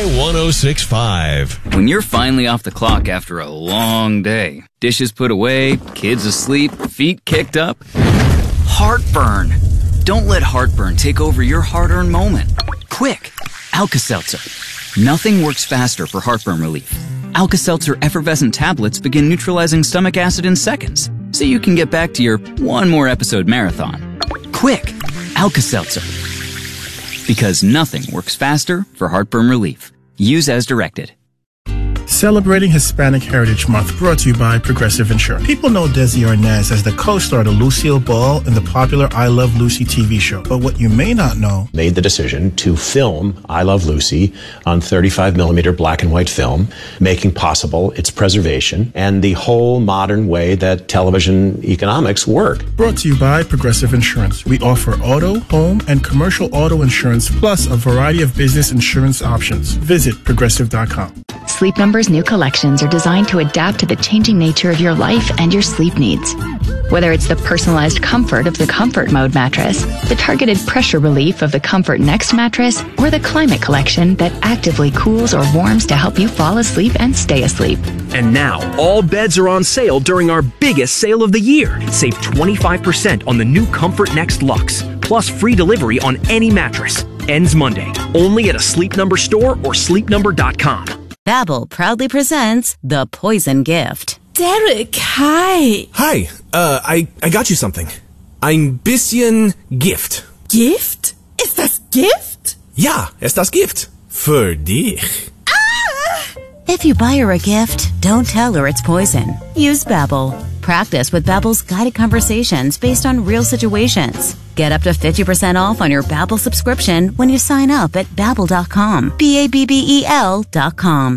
My1065. When you're finally off the clock after a long day, dishes put away, kids asleep, feet kicked up, heartburn. Don't let heartburn take over your hard-earned moment. Quick, Alka-Seltzer. Nothing works faster for heartburn relief. Alka-Seltzer effervescent tablets begin neutralizing stomach acid in seconds, so you can get back to your one more episode marathon. Quick, Alka-Seltzer. Because nothing works faster for heartburn relief. Use as directed. Celebrating Hispanic Heritage Month, brought to you by Progressive Insurance. People know Desi Arnaz as the co-star of Lucille Ball in the popular I Love Lucy TV show. But what you may not know... made the decision to film I Love Lucy on 35mm black and white film, making possible its preservation and the whole modern way that television economics work. Brought to you by Progressive Insurance. We offer auto, home, and commercial auto insurance, plus a variety of business insurance options. Visit Progressive.com. Sleep Number's new collections are designed to adapt to the changing nature of your life and your sleep needs. Whether it's the personalized comfort of the Comfort Mode mattress, the targeted pressure relief of the Comfort Next mattress, or the Climate Collection that actively cools or warms to help you fall asleep and stay asleep. And now, all beds are on sale during our biggest sale of the year. Save 25% on the new Comfort Next Luxe, plus free delivery on any mattress. Ends Monday, only at a Sleep Number store or sleepnumber.com. Babbel proudly presents The Poison Gift. Derek, hi. Hi, I got you something. Ein bisschen Gift. Gift? Ist das Gift? Ja, ist das Gift. Für dich. Ah! If you buy her a gift, don't tell her it's poison. Use Babbel. Practice with Babbel's guided conversations based on real situations. Get up to 50% off on your Babbel subscription when you sign up at Babbel.com. Babbel.com.